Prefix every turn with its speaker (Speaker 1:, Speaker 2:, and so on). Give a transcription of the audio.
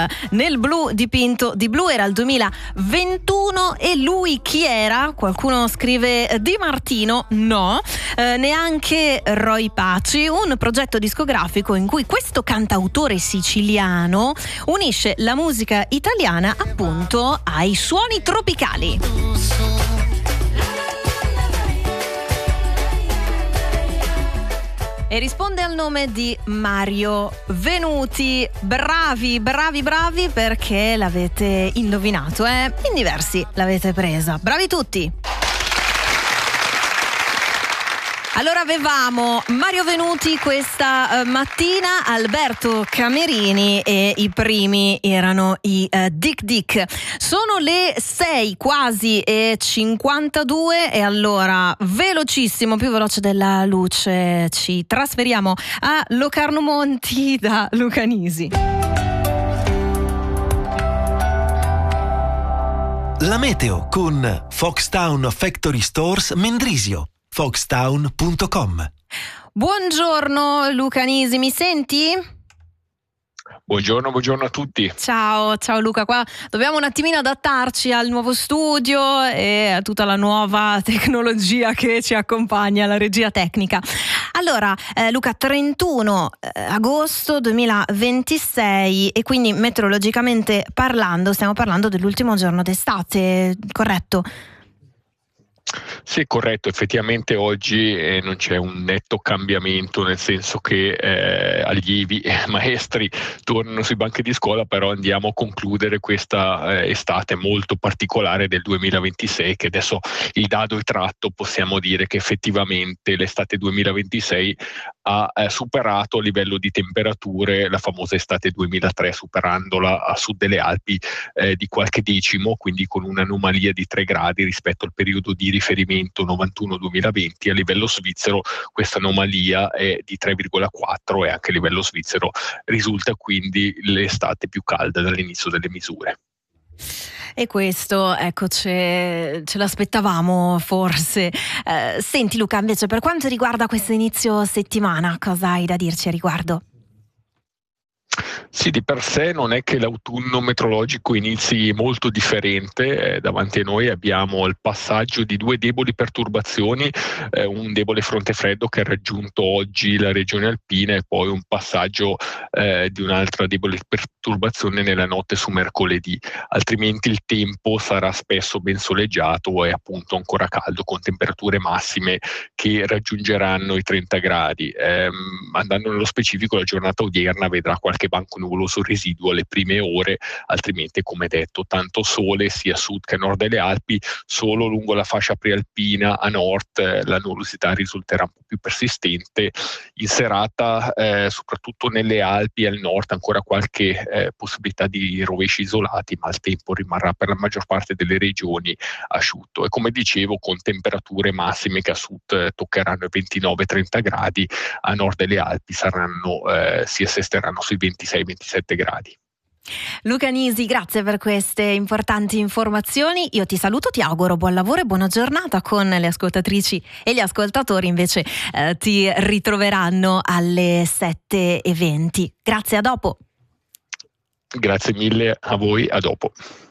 Speaker 1: Nel blu dipinto di blu, era il 2021. E lui chi era? Qualcuno scrive Di Martino, no, neanche Roy Paci, un progetto discografico in cui questo cantautore siciliano unisce la musica italiana appunto ai suoni tropicali. E risponde al nome di Mario Venuti. Bravi perché l'avete indovinato, in diversi l'avete presa. Bravi tutti! Allora avevamo Mario Venuti questa mattina, Alberto Camerini e i primi erano i Dick Dick. Sono le 6 quasi e 52 e allora velocissimo, più veloce della luce, ci trasferiamo a Locarno Monti da Luca Nisi.
Speaker 2: La meteo con Foxtown Factory Stores Mendrisio. Foxtown.com.
Speaker 1: Buongiorno Luca Nisi, mi senti?
Speaker 3: Buongiorno a tutti.
Speaker 1: Ciao Luca, qua dobbiamo un attimino adattarci al nuovo studio e a tutta la nuova tecnologia che ci accompagna, la regia tecnica. Allora Luca, 31 agosto 2026 e quindi meteorologicamente parlando stiamo parlando dell'ultimo giorno d'estate, corretto?
Speaker 3: Sì, corretto, effettivamente oggi non c'è un netto cambiamento, nel senso che allievi e maestri tornano sui banchi di scuola, però andiamo a concludere questa estate molto particolare del 2026, che adesso il dado è tratto, possiamo dire che effettivamente l'estate 2026 ha superato a livello di temperature la famosa estate 2003, superandola a sud delle Alpi di qualche decimo, quindi con un'anomalia di 3 gradi rispetto al periodo di riferimento 91-2020. A livello svizzero questa anomalia è di 3,4 e anche a livello svizzero risulta quindi l'estate più calda dall'inizio delle misure.
Speaker 1: E questo, ecco, ce l'aspettavamo forse. Senti Luca, invece per quanto riguarda questo inizio settimana, cosa hai da dirci a riguardo?
Speaker 3: Sì, di per sé non è che l'autunno meteorologico inizi molto differente. Davanti a noi abbiamo il passaggio di 2 deboli perturbazioni, un debole fronte freddo che ha raggiunto oggi la regione alpina e poi un passaggio di un'altra debole perturbazione nella notte su mercoledì. Altrimenti il tempo sarà spesso ben soleggiato e appunto ancora caldo, con temperature massime che raggiungeranno i 30 gradi. Andando nello specifico, la giornata odierna vedrà qualche banco nuvoloso residuo alle prime ore, altrimenti come detto tanto sole sia a sud che a nord delle Alpi. Solo lungo la fascia prealpina a nord la nuvolosità risulterà un po' più persistente. In serata soprattutto nelle Alpi al nord ancora qualche possibilità di rovesci isolati, ma il tempo rimarrà per la maggior parte delle regioni asciutto e come dicevo con temperature massime che a sud toccheranno i 29-30 gradi, a nord delle Alpi si assesteranno sui 26-27 gradi.
Speaker 1: Luca Nisi, grazie per queste importanti informazioni. Io ti saluto, ti auguro buon lavoro e buona giornata. Con le ascoltatrici e gli ascoltatori invece ti ritroveranno alle 7:20. Grazie, a dopo.
Speaker 3: Grazie mille a voi, a dopo.